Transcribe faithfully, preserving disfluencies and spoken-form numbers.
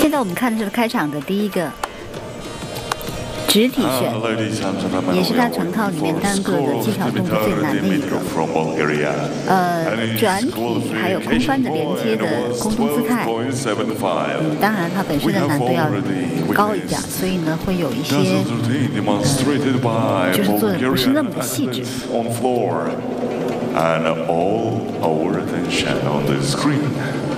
现在我们看的是开场的第一个直体旋，也是它成套里面单个的技巧动作最难的一个。呃，转体还有空翻的连接的空中姿态，嗯，当然它本身的难度要高一点，所以呢会有一些，呃，就是做的不是那么的细致。 And all our attention on the screen.